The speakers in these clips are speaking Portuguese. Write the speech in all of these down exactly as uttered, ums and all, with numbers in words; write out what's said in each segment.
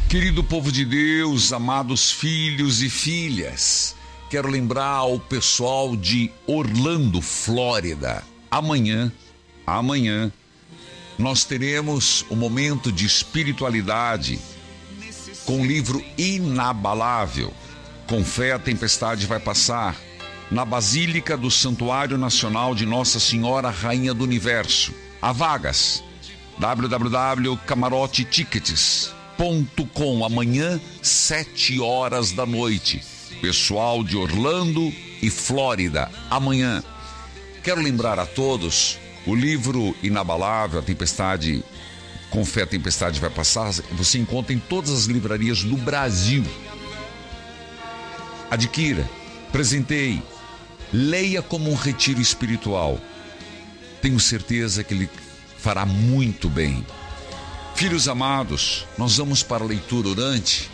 Querido povo de Deus, amados filhos e filhas, quero lembrar ao pessoal de Orlando, Flórida, amanhã, amanhã, nós teremos um momento de espiritualidade com o livro Inabalável. Com fé a tempestade vai passar, na Basílica do Santuário Nacional de Nossa Senhora Rainha do Universo. Há vagas, w w w ponto camarote tickets ponto com, amanhã, sete horas da noite. Pessoal de Orlando e Flórida, amanhã. Quero lembrar a todos, o livro Inabalável, a tempestade, com fé a tempestade vai passar, você encontra em todas as livrarias do Brasil. Adquira, presenteie, leia como um retiro espiritual. Tenho certeza que ele fará muito bem. Filhos amados, nós vamos para a leitura orante.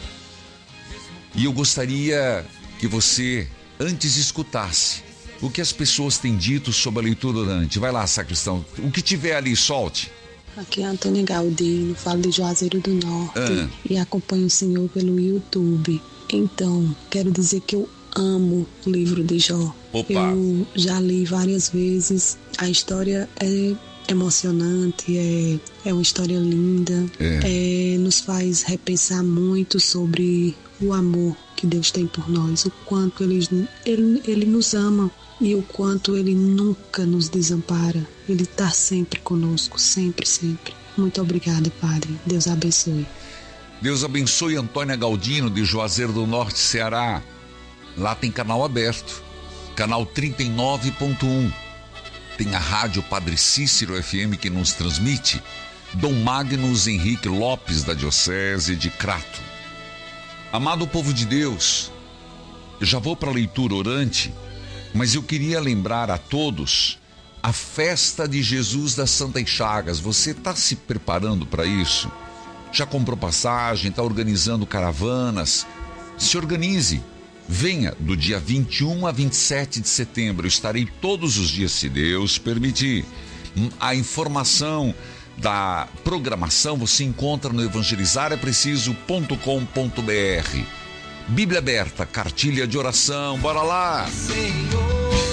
E eu gostaria que você, antes, escutasse o que as pessoas têm dito sobre a leitura orante. Vai lá, sacristão. O que tiver ali, solte. Aqui é Antônia Galdino, falo de Juazeiro do Norte ah. e acompanho o senhor pelo YouTube. Então, quero dizer que eu amo o livro de Jó. Opa. Eu já li várias vezes. A história é emocionante, é, é uma história linda, é. É, nos faz repensar muito sobre o amor que Deus tem por nós, o quanto ele, ele, ele nos ama e o quanto Ele nunca nos desampara. Ele está sempre conosco, sempre, sempre. Muito obrigada, Padre. Deus abençoe. Deus abençoe Antônia Galdino, de Juazeiro do Norte, Ceará. Lá tem canal aberto, canal trinta e nove ponto um. Tem a rádio Padre Cícero F M que nos transmite. Dom Magnus Henrique Lopes, da Diocese de Crato. Amado povo de Deus, eu já vou para a leitura orante, mas eu queria lembrar a todos a festa de Jesus das Santas Chagas. Você está se preparando para isso? Já comprou passagem, está organizando caravanas? Se organize. Venha do dia vinte e um a vinte e sete de setembro. Eu estarei todos os dias, se Deus permitir. A informação da programação você encontra no evangelizar é preciso ponto com ponto b r. Bíblia aberta, cartilha de oração, bora lá! Senhor,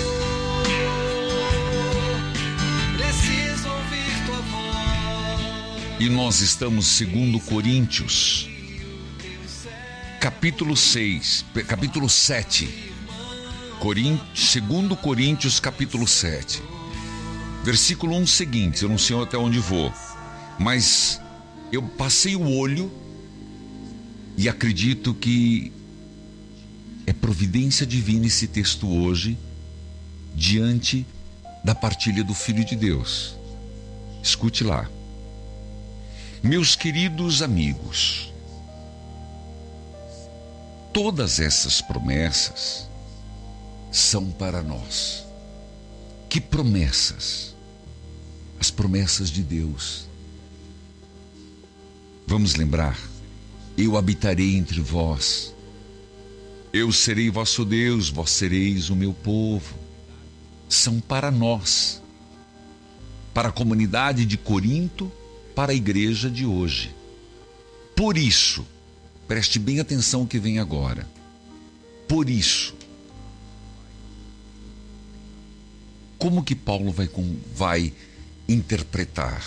preciso ouvir tua voz. E nós estamos segundo Coríntios, capítulo seis, capítulo sete. Coríntios, segundo Coríntios, capítulo sete. Versículo um seguinte, eu não sei até onde vou, mas eu passei o olho e acredito que é providência divina esse texto hoje, diante da partilha do Filho de Deus. Escute lá. Meus queridos amigos, todas essas promessas são para nós. Que promessas? As promessas de Deus. Vamos lembrar: eu habitarei entre vós, eu serei vosso Deus, vós sereis o meu povo. São para nós, para a comunidade de Corinto, para a igreja de hoje. Por isso, preste bem atenção ao que vem agora. Por isso, como que Paulo vai, vai interpretar?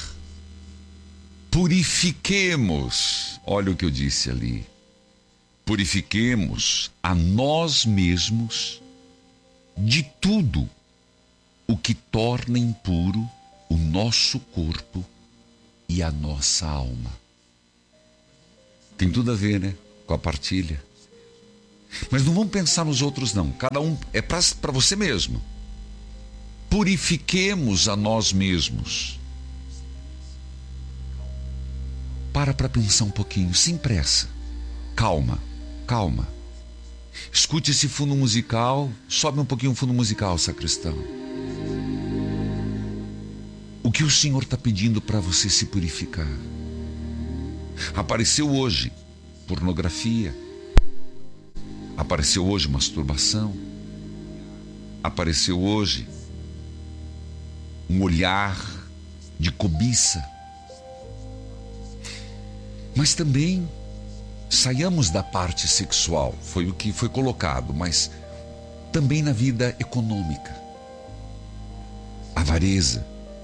Purifiquemos, olha o que eu disse ali, purifiquemos a nós mesmos de tudo o que torna impuro o nosso corpo e a nossa alma. Tem tudo a ver, né, com a partilha. Mas não vamos pensar nos outros não, cada um é para você mesmo. Purifiquemos a nós mesmos. Para para pensar um pouquinho, sem pressa. Calma, calma. Escute esse fundo musical, sobe um pouquinho o fundo musical, sacristão. O que o Senhor está pedindo para você se purificar? Apareceu hoje pornografia, apareceu hoje masturbação, apareceu hoje um olhar de cobiça, mas também saiamos da parte sexual, foi o que foi colocado, mas também na vida econômica. Avareza,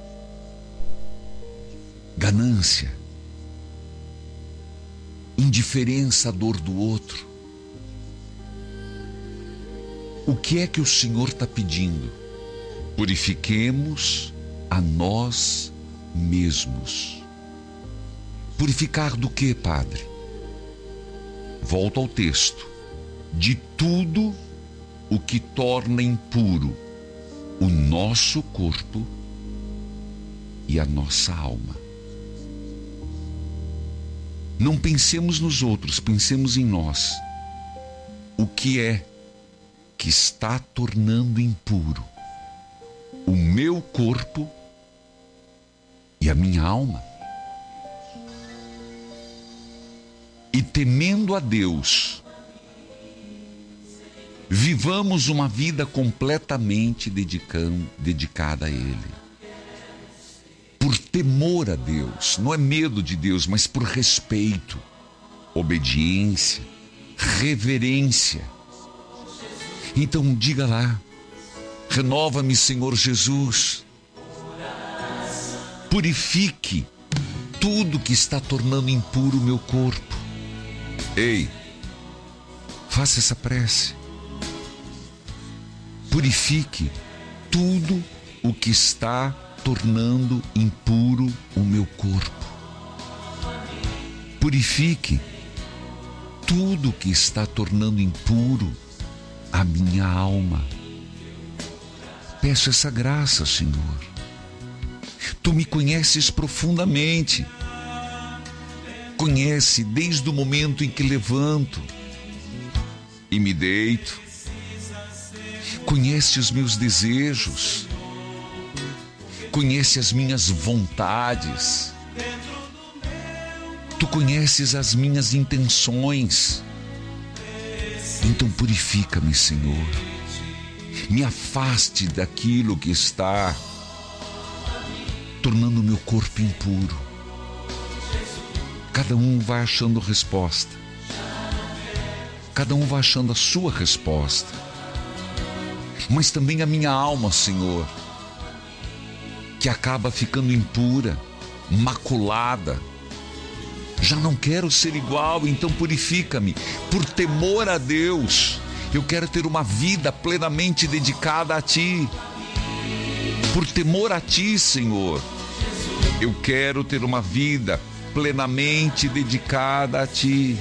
ganância, indiferença à dor do outro. O que é que o Senhor está pedindo? Purifiquemos a nós mesmos. Purificar do que, Padre? Volto ao texto. De tudo o que torna impuro o nosso corpo e a nossa alma. Não pensemos nos outros, pensemos em nós. O que é que está tornando impuro o meu corpo e a minha alma? E temendo a Deus, vivamos uma vida completamente dedicando, dedicada a Ele. Por temor a Deus, não é medo de Deus, mas por respeito, obediência, reverência. Então diga lá: renova-me, Senhor Jesus. Purifique tudo que está tornando impuro o meu corpo. Ei, faça essa prece. Purifique tudo o que está tornando impuro o meu corpo. Purifique tudo o que está tornando impuro a minha alma. Peço essa graça, Senhor. Tu me conheces profundamente. Conhece desde o momento em que levanto e me deito. Conhece os meus desejos. Conhece as minhas vontades. Tu conheces as minhas intenções. Então purifica-me, Senhor. Me afaste daquilo que está tornando o meu corpo impuro. Cada um vai achando resposta. Cada um vai achando a sua resposta. Mas também a minha alma, Senhor, que acaba ficando impura, maculada. Já não quero ser igual, então purifica-me. Por temor a Deus, eu quero ter uma vida plenamente dedicada a Ti. Por temor a Ti, Senhor, eu quero ter uma vida plenamente dedicada a Ti.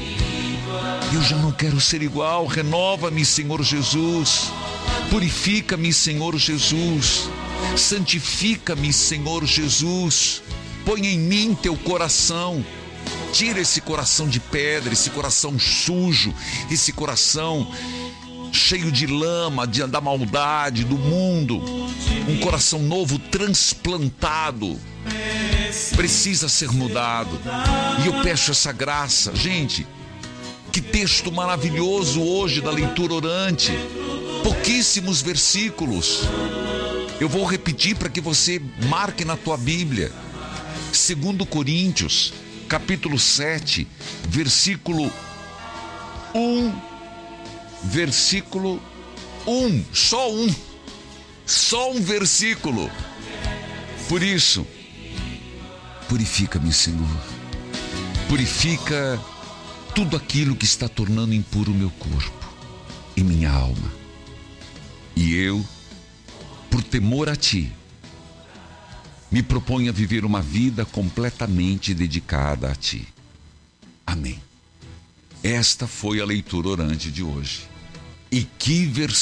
Eu já não quero ser igual. Renova-me, Senhor Jesus. Purifica-me, Senhor Jesus. Santifica-me, Senhor Jesus. Põe em mim Teu coração. Tira esse coração de pedra, esse coração sujo, esse coração cheio de lama, de, da maldade, do mundo. Um coração novo, transplantado. Precisa ser mudado. E eu peço essa graça. Gente, que texto maravilhoso hoje da leitura orante. Pouquíssimos versículos. Eu vou repetir para que você marque na tua Bíblia. Segundo Coríntios, capítulo sete, versículo um. Versículo um. Só um. Só um versículo. Por isso, purifica-me, Senhor. Purifica tudo aquilo que está tornando impuro o meu corpo e minha alma. E eu, por temor a Ti, me proponho a viver uma vida completamente dedicada a Ti. Amém. Esta foi a leitura orante de hoje. E que versículo!